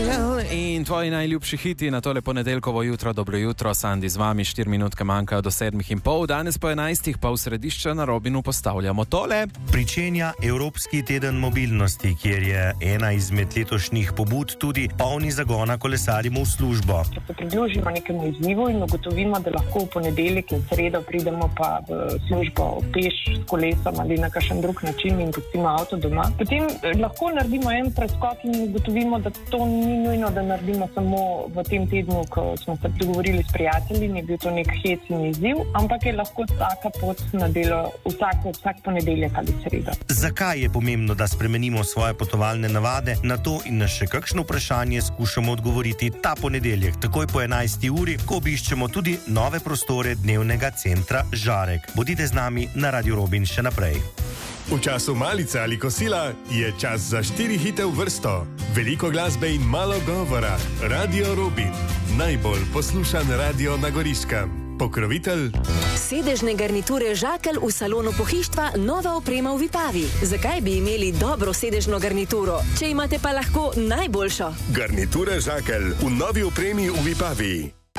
Angel in tvoji najljubši hiti na tole ponedeljkovo jutro. Dobro jutro, Sandi z vami, 4 minutke manjkajo do 7:30. Danes po 11. pa v središče na Robinu postavljamo tole. Pričenja Evropski teden mobilnosti, kjer je ena izmed letošnjih pobud tudi polni zagona kolesarimo v službo. Če se pridružimo nekemu izzivu in ugotovimo, da lahko v ponedeljek in sredo pridemo pa v službo peš, s kolesom ali na kakšen drug način in pustimo avto doma, potem lahko naredimo en preskok in ugotovimo, da to ni nujno, da naredimo samo v tem tednu, ko smo se dogovorili s prijatelji, ni bil to nek hec in izziv, ampak je lahko vsaka pot na delo vsak ponedeljek ali sredo. Zakaj je pomembno, da spremenimo svoje potovalne navade? Na to in na še kakšno vprašanje skušamo odgovoriti ta ponedeljek, takoj po 11. uri, ko obiščemo tudi nove prostore dnevnega centra Žarek. Bodite z nami na Radio Robin še naprej. V času malice ali kosila je čas za 4 hite v vrsto. Veliko glasbe in malo govora. Radio Robin. Najbolj poslušan radio na Goriškem. Pokrovitelj. Sedežne garniture Žakelj v salonu pohištva, nova oprema v Vipavi. Zakaj bi imeli dobro sedežno garnituro, če imate pa lahko najboljšo? Garniture Žakelj v novi opremi v Vipavi.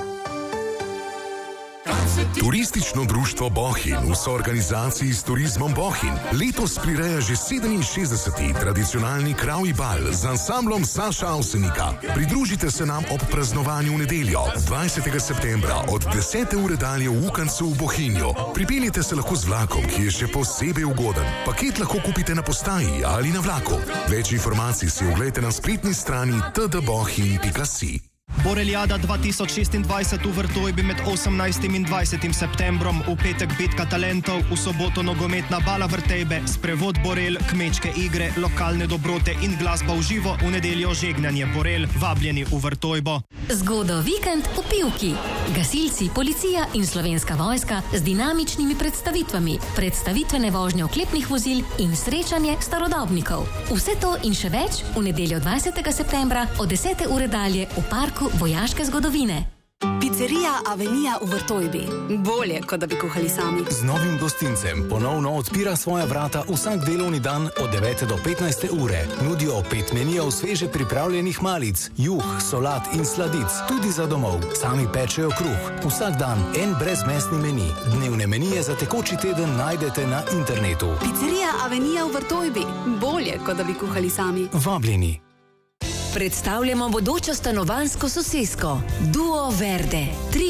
Turistično društvo Bohinj v soorganizaciji s Turizmom Bohinj letos prireja že 67. tradicionalni kravji bal z ansamblom Saša Avsenika. Pridružite se nam ob praznovanju v nedeljo, 20. septembra od 10. ure dalje v Ukancu v Bohinju. Pripeljite se lahko z vlakom, ki je še posebej ugoden. Paket lahko kupite na postaji ali na vlaku. Več informacij si oglejte na spletni strani tdbohinj.si. Boreliada 2026 v Vrtojbi med 18. in 20. septembrom, v petek bitka talentov, v soboto nogometna bala Vrtejbe, sprevod Borel, kmečke igre, lokalne dobrote in glasba v živo, v nedeljo žegnanje Borel, vabljeni v Vrtojbo. Zgodo vikend v Pivki. Gasilci, policija in Slovenska vojska z dinamičnimi predstavitvami, predstavitvene vožnje oklepnih vozil in srečanje starodobnikov. Vse to in še več v nedeljo 20. septembra od 10. ure dalje v parku vojaške zgodovine. Pizzerija Avenija v Vrtojbi. Bolje, kot da bi kuhali sami. Z novim gostincem ponovno odpira svoja vrata vsak delovni dan od 9. do 15. ure. Nudijo 5 menijev sveže pripravljenih malic, juh, solat in sladic, tudi za domov. Sami pečejo kruh. Vsak dan en brezmesni meni. Dnevne menije za tekoči teden najdete na internetu. Pizzerija Avenija v Vrtojbi. Bolje, kot da bi kuhali sami. Vabljeni. Predstavljamo bodočo stanovanjsko sosesko Duo Verde.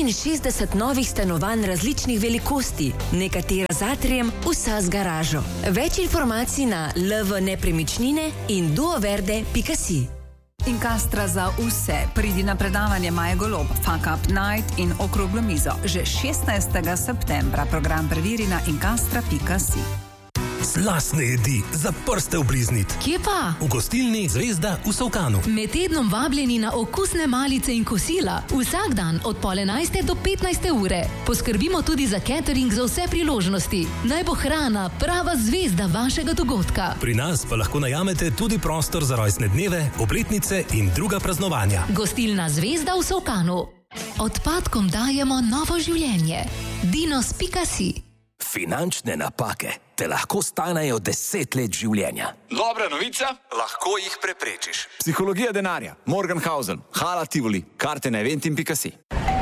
63 novih stanovanj različnih velikosti, nekatera z atrijem, vsa z garažo. Več informacij na lv-nepremičnine in duoverde.si. Inkastra za vse. Pridi na predavanje Maje Golob, Fuck Up Night in okroglo mizo. Že 16. septembra. Program preveri na inkastra.si. Slastne jedi za prste obliznit. Kje pa? V gostilni Zvezda v Solkanu. Med tednom vabljeni na okusne malice in kosila. Vsak dan od 10:30 do 15. ure. Poskrbimo tudi za catering za vse priložnosti. Naj bo hrana prava zvezda vašega dogodka. Pri nas pa lahko najamete tudi prostor za rojstne dneve, obletnice in druga praznovanja. Gostilna Zvezda v Solkanu. Odpadkom dajemo novo življenje. Dinos.si. Finančne napake te lahko stanejo 10 let življenja. Dobra novica, lahko jih preprečiš. Psihologija denarja, Morgenhausen, Hala Tivoli, karte na eventim.si.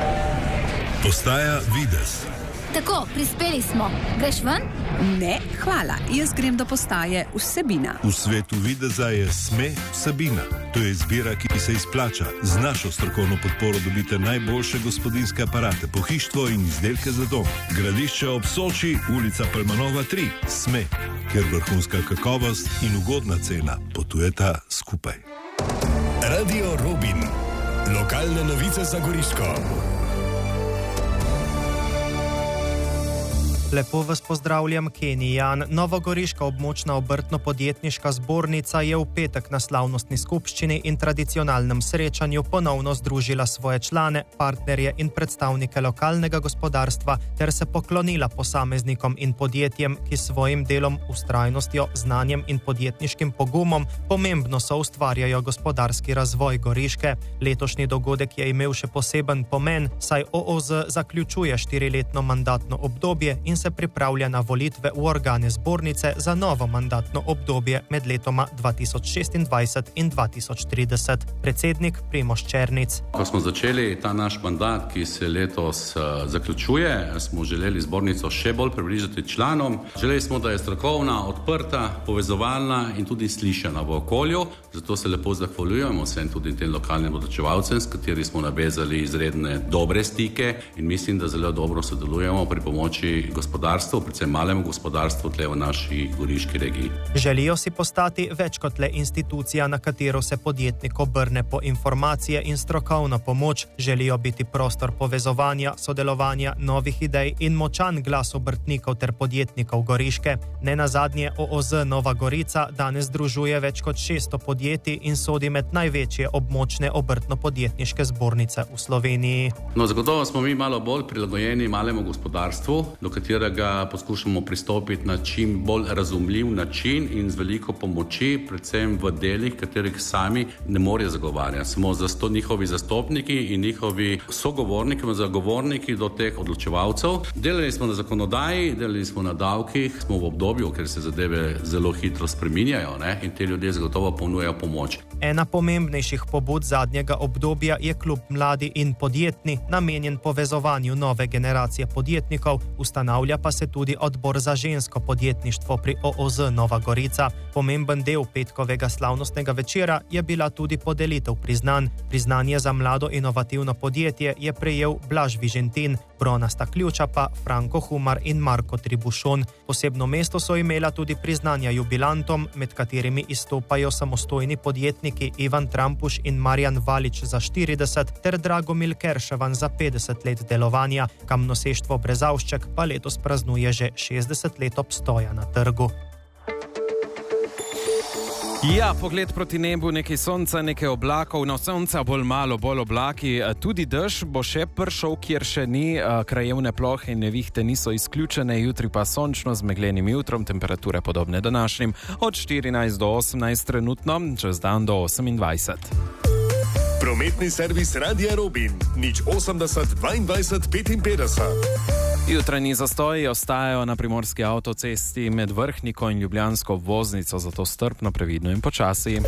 Postaja Videz. Tako, prispeli smo. Greš ven? Ne, hvala. Jaz grem do postaje Vsebina. V svetu videza je SME Vsebina. To je izbira, ki se izplača. Z našo strokovno podporo dobite najboljše gospodinjske aparate, pohištvo in izdelke za dom. Gradišče ob Soči, ulica Palmanova 3. SME, kjer vrhunska kakovost in ugodna cena potujeta skupaj. Radio Robin. Lokalne novice za Goriško. Lepo vas pozdravljam, Kenijan. Novogoriška območna obrtno-podjetniška zbornica je v petek na slavnostni skupščini in tradicionalnem srečanju ponovno združila svoje člane, partnerje in predstavnike lokalnega gospodarstva ter se poklonila posameznikom in podjetjem, ki svojim delom, vztrajnostjo, znanjem in podjetniškim pogumom pomembno soustvarjajo gospodarski razvoj Goriške. Letošnji dogodek je imel še poseben pomen, saj OOZ zaključuje 4-letno mandatno obdobje in se pripravlja na volitve v organe zbornice za novo mandatno obdobje med letoma 2026 in 2030. Predsednik Primož Černic. Ko smo začeli ta naš mandat, ki se letos zaključuje, smo želeli zbornico še bolj približati članom. Želeli smo, da je strokovna, odprta, povezovalna in tudi slišana v okolju. Zato se lepo zahvaljujemo vsem tudi tem lokalnim odločevalcem, s kateri smo navezali izredne dobre stike in mislim, da zelo dobro sodelujemo pri pomoči gospodarstvu, predvsem malemu gospodarstvu tle v naši goriški regiji. Želijo si postati več kot le institucija, na katero se podjetnik obrne po informacije in strokovno pomoč. Želijo biti prostor povezovanja, sodelovanja, novih idej in močan glas obrtnikov ter podjetnikov Goriške. Nenazadnje OOZ Nova Gorica danes združuje več kot 600 podjetij in sodi med največje območne obrtno-podjetniške zbornice v Sloveniji. Zagotovo smo mi malo bolj prilagojeni malemu gospodarstvu, do katerega poskušamo pristopiti na čim bolj razumljiv način in z veliko pomoči, predvsem v delih, katerih sami ne morejo zagovarjati. Smo njihovi zastopniki in njihovi sogovorniki in zagovorniki do teh odločevalcev. Delali smo na zakonodaji, delali smo na davkih, smo v obdobju, ker se zadeve zelo hitro spreminjajo, in te ljudje zagotovo ponujajo pomoč. Ena pomembnejših pobud zadnjega obdobja je klub Mladi in podjetni, namenjen povezovanju nove generacije podjetnikov, ustanavlja pa se tudi odbor za žensko podjetništvo pri OOZ Nova Gorica. Pomemben del petkovega slavnostnega večera je bila tudi podelitev priznanj. Priznanje za mlado inovativno podjetje je prejel Blaž Vižentin, bronasta ključa pa Franko Humar in Marko Tribušon. Posebno mesto so imela tudi priznanja jubilantom, med katerimi izstopajo samostojni podjetniki Ivan Trampuš in Marjan Valič za 40 ter Dragomil Kerševan za 50 let delovanja. Kamnoseštvo Brezavšček pa letos praznuje že 60 let obstoja na trgu. Ja, pogled proti nebu, nekaj sonca, nekaj oblakov, no sonca bolj malo, bolj oblaki, tudi dež bo še prišel, kjer še ni, krajevne plohe in nevihte niso izključene, jutri pa sončno z meglenim jutrom, temperature podobne današnjim, od 14 do 18 trenutno, čez dan do 28. Prometni servis Radia Robin, 080 22 55. Jutranji zastoji ostajajo na primorski avtocesti med Vrhniko in Ljubljansko obvoznico, zato strpno, previdno in počasi.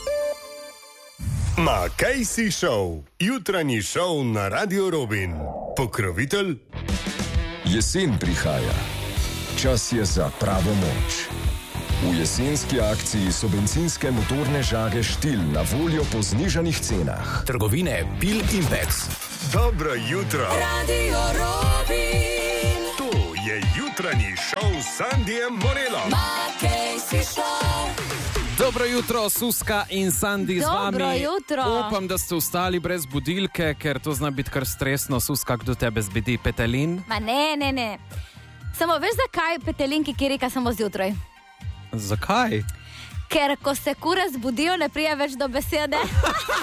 Makejsi Show, jutranji šov na Radio Robin. Pokrovitelj? Jesen prihaja. Čas je za pravo moč. V jesenski akciji so bencinske motorne žage Štil na voljo po znižanih cenah. Trgovine Pil in Pec. Dobro jutro. Radio Robin. To je jutranji šov s Sandijem Morelom. Makejsi Show. Dobro jutro, Suska in Sandi z vami. Dobro jutro. Upam, da ste vstali brez budilke, ker to zna biti kar stresno. Suska, kdo tebe zbudi? Petelin? Ma ne. Samo veš, zakaj petelinki kirika samo zjutraj? Zakaj? Ker ko se kure zbudijo, ne prije več do besede.